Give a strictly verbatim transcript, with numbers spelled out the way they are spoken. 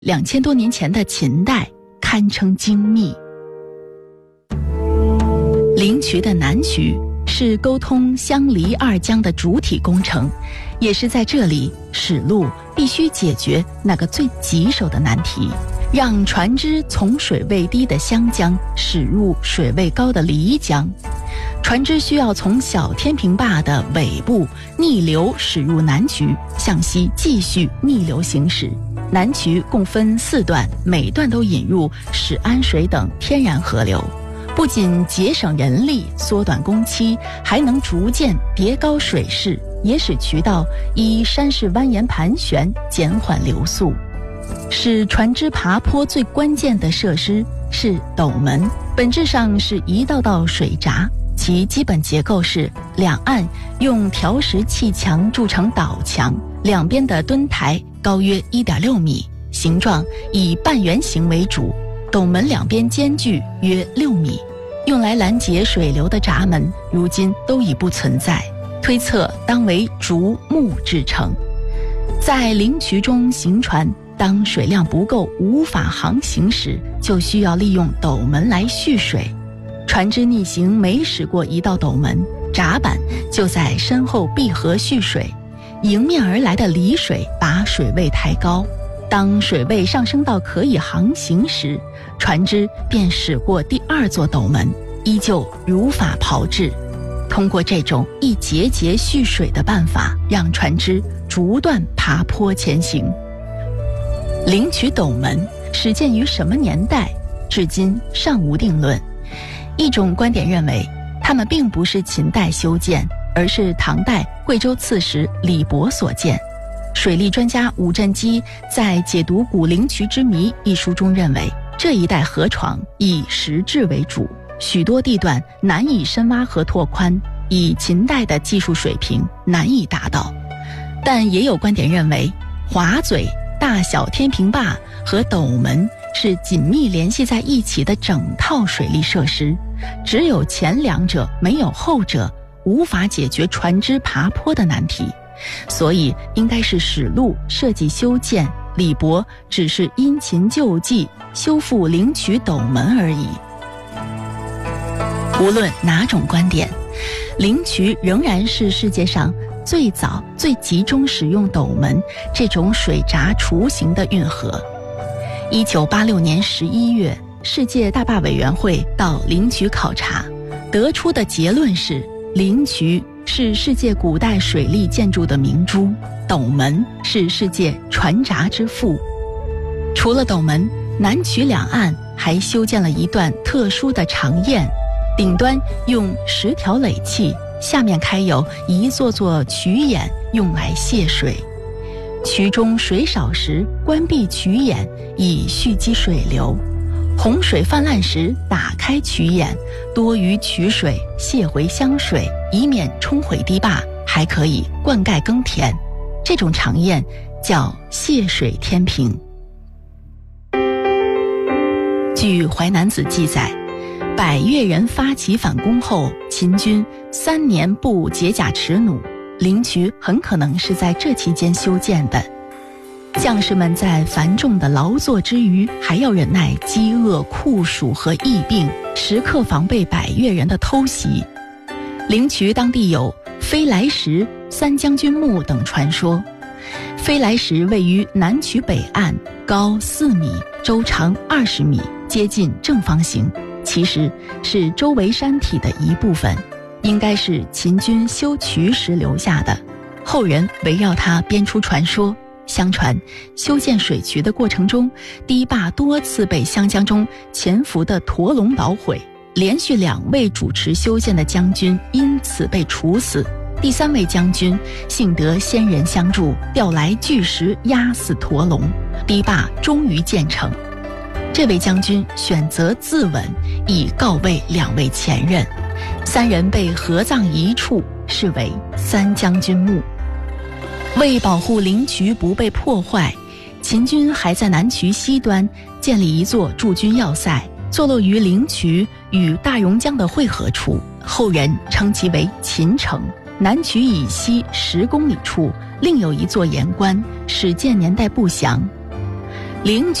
两千多年前的秦代堪称精密。灵渠的南渠是沟通湘黎二江的主体工程，也是在这里史路必须解决那个最棘手的难题，让船只从水位低的湘江驶入水位高的漓江。船只需要从小天平坝的尾部逆流驶入南渠，向西继续逆流行驶。南渠共分四段，每段都引入始安水等天然河流，不仅节省人力缩短工期，还能逐渐别高水势，也使渠道依山势蜿蜒盘旋，减缓流速。使船只爬坡最关键的设施是斗门，本质上是一道道水闸，其基本结构是两岸用条石砌墙筑成岛墙，两边的墩台高约 一点六米，形状以半圆形为主，斗门两边间距约六米。用来拦截水流的闸门如今都已不存在，推测当为竹木制成。在灵渠中行船，当水量不够无法航行时，就需要利用斗门来蓄水。船只逆行每驶过一道斗门，闸板就在身后闭合蓄水，迎面而来的漓水把水位抬高，当水位上升到可以航行时，船只便驶过第二座斗门，依旧如法炮制。通过这种一节节蓄水的办法，让船只逐段爬坡前行。灵渠斗门始建于什么年代，至今尚无定论。一种观点认为，它们并不是秦代修建，而是唐代贵州刺史李博所建。水利专家伍振基在《解读古灵渠之谜》一书中认为，这一带河床以石质为主，许多地段难以深挖和拓宽，以秦代的技术水平难以达到。但也有观点认为，华嘴、大小天平坝和斗门是紧密联系在一起的整套水利设施，只有前两者没有后者，无法解决船只爬坡的难题，所以应该是史路设计修建，李博只是因勤救济修复灵渠斗门而已。无论哪种观点，灵渠仍然是世界上最早最集中使用斗门这种水闸雏形的运河。一九八六年十一月，世界大坝委员会到灵渠考察，得出的结论是，灵渠是世界古代水利建筑的明珠，斗门是世界船闸之父。除了斗门，南渠两岸还修建了一段特殊的长堰，顶端用十条垒砌，下面开有一座座渠眼，用来泄水。渠中水少时关闭渠眼，以蓄积水流；洪水泛滥时打开渠眼，多余渠水泄回湘水，以免冲毁堤坝，还可以灌溉耕田。这种长堰叫泄水天平。据《淮南子》记载，百越人发起反攻后，秦军三年不解甲持弩，灵渠很可能是在这期间修建的。将士们在繁重的劳作之余，还要忍耐饥饿、酷暑和疫病，时刻防备百越人的偷袭。灵渠当地有飞来石、三将军墓等传说。飞来石位于南渠北岸，高四米，周长二十米，接近正方形，其实是周围山体的一部分，应该是秦军修渠时留下的。后人围绕它编出传说。相传修建水渠的过程中，堤坝多次被湘江中潜伏的驼龙捣毁，连续两位主持修建的将军因此被处死。第三位将军幸得仙人相助，调来巨石压死驼龙，堤坝终于建成。这位将军选择自刎，以告慰两位前任，三人被合葬一处，视为三将军墓。为保护灵渠不被破坏，秦军还在南渠西端建立一座驻军要塞，坐落于灵渠与大榕江的汇合处，后人称其为秦城。南渠以西十公里处另有一座盐关，始建年代不详。 灵